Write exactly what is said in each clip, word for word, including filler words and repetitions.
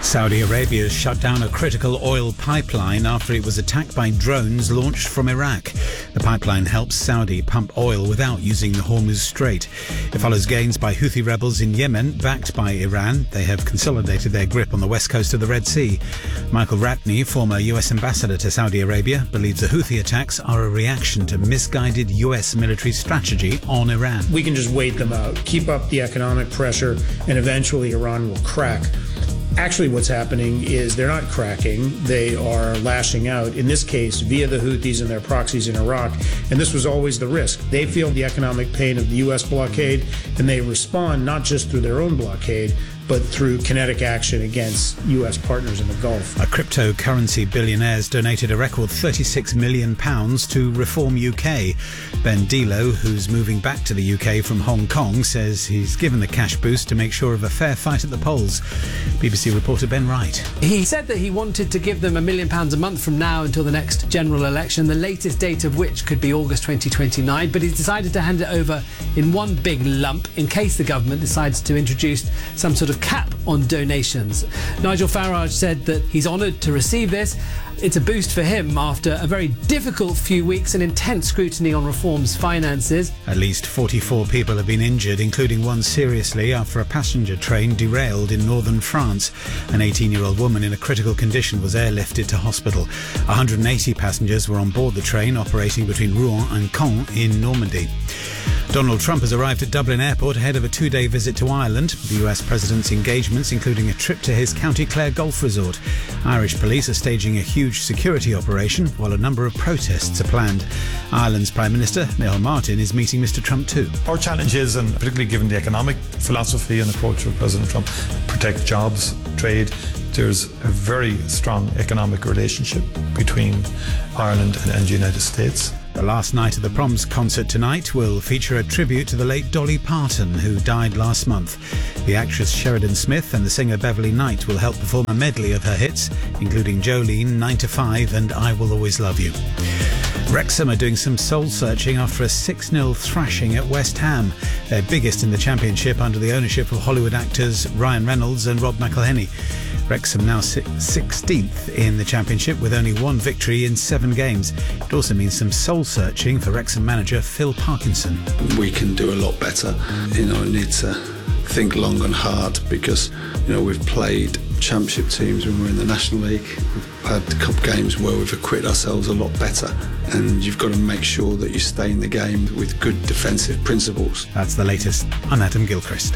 Saudi Arabia has shut down a critical oil pipeline after it was attacked by drones launched from Iraq. The pipeline helps Saudi pump oil without using the Hormuz Strait. It follows gains by Houthi rebels in Yemen, backed by Iran. They have consolidated their grip on the west coast of the Red Sea. Michael Ratney, former U S ambassador to Saudi Arabia, believes the Houthi attacks are a reaction to misguided U S military strategy on Iran. We can just wait them out, keep up the economic pressure, and eventually Iran will crack. Actually, what's happening is they're not cracking. They are lashing out, in this case, via the Houthis and their proxies in Iraq. And this was always the risk. They feel the economic pain of the U S blockade, and they respond not just through their own blockade, but through kinetic action against U S partners in the Gulf. A cryptocurrency billionaire has donated a record thirty-six million pounds to Reform U K. Ben Delo, who's moving back to the U K from Hong Kong, says he's given the cash boost to make sure of a fair fight at the polls. B B C reporter Ben Wright. He said that he wanted to give them a million pounds a month from now until the next general election, the latest date of which could be August twenty twenty-nine, but he's decided to hand it over in one big lump in case the government decides to introduce some sort of cap on donations. Nigel Farage said that he's honoured to receive this. It's a boost for him after a very difficult few weeks and intense scrutiny on Reform's finances. At least forty-four people have been injured, including one seriously, after a passenger train derailed in northern France. An eighteen-year-old woman in a critical condition was airlifted to hospital. one hundred eighty passengers were on board the train operating between Rouen and Caen in Normandy. Donald Trump has arrived at Dublin Airport ahead of a two-day visit to Ireland. The U S president's engagements, including a trip to his County Clare golf resort. Irish police are staging a huge security operation, while a number of protests are planned. Ireland's Prime Minister, Micheál Martin, is meeting Mr Trump too. Our challenge is, and particularly given the economic philosophy and approach of President Trump, protect jobs, trade. There's a very strong economic relationship between Ireland and the United States. The last night of the Proms concert tonight will feature a tribute to the late Dolly Parton, who died last month. The actress Sheridan Smith and the singer Beverly Knight will help perform a medley of her hits, including Jolene, nine to five and I Will Always Love You. Wrexham are doing some soul-searching after a six nil thrashing at West Ham, their biggest in the Championship under the ownership of Hollywood actors Ryan Reynolds and Rob McElhenney. Wrexham now sixteenth in the Championship with only one victory in seven games. It also means some soul-searching for Wrexham manager Phil Parkinson. We can do a lot better. You know, need to think long and hard because, you know, we've played Championship teams when we're in the National League. We've had cup games where we've acquitted ourselves a lot better, and you've got to make sure that you stay in the game with good defensive principles. That's the latest. I'm Adam Gilchrist.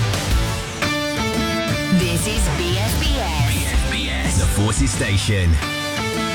This is B S B S. B S B S, the Forces Station.